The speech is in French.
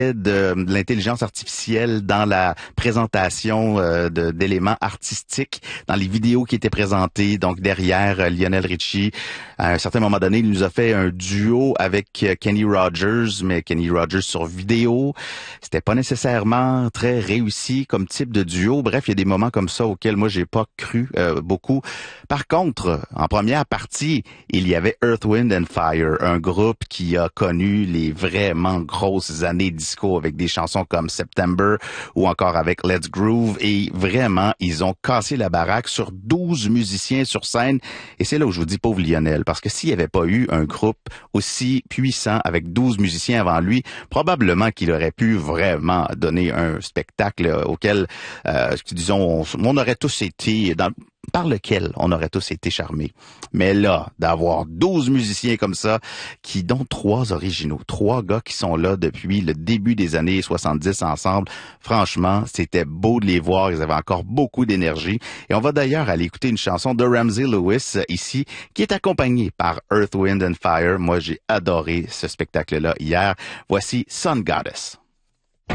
de l'intelligence artificielle dans la présentation d'éléments artistiques, dans les vidéos qui étaient présentées. Donc derrière Lionel Richie, à un certain moment donné, il nous a fait un duo avec Kenny Rogers, mais Kenny Rogers sur vidéo. C'était pas nécessairement très réussi comme type de duo. Bref, il y a des moments comme ça auxquels moi j'ai pas cru beaucoup. Par contre, en première partie, il y avait Earth, Wind and Fire, un groupe qui a connu les vraiment grosses années disco avec des chansons comme September ou encore avec Let's Groove, et vraiment, ils ont cassé la baraque sur 12 musiciens sur scène, et c'est là où je vous dis pauvre Lionel, parce que s'il n'y avait pas eu un groupe aussi puissant avec 12 musiciens avant lui, probablement qu'il aurait pu vraiment donner un spectacle auquel, disons, on aurait tous été par lequel on aurait tous été charmés. Mais là, d'avoir 12 musiciens comme ça, dont 3 originaux, 3 gars qui sont là depuis le début des années 70 ensemble, franchement, c'était beau de les voir, ils avaient encore beaucoup d'énergie. Et on va d'ailleurs aller écouter une chanson de Ramsey Lewis ici, qui est accompagnée par Earth, Wind and Fire. Moi, j'ai adoré ce spectacle-là hier. Voici Sun Goddess.